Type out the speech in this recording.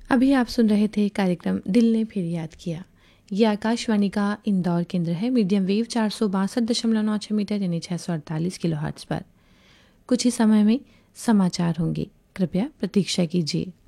अभी आप सुन रहे थे कार्यक्रम दिल ने फिर याद किया। ये आकाशवाणी का इंदौर केंद्र है। मीडियम वेव 462.96 मीटर यानी 648 किलोहर्ट्ज़ पर। कुछ ही समय में समाचार होंगे, कृपया प्रतीक्षा कीजिए।